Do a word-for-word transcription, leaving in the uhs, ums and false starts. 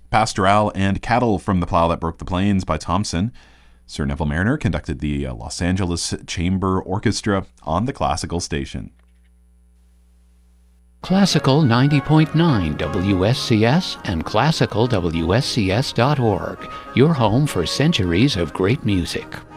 Pastoral and Cattle from the Plow That Broke the Plains by Thompson. Sir Neville Mariner conducted the uh, Los Angeles Chamber Orchestra on the classical station. Classical ninety point nine W S C S and classical W S C S dot org, your home for centuries of great music.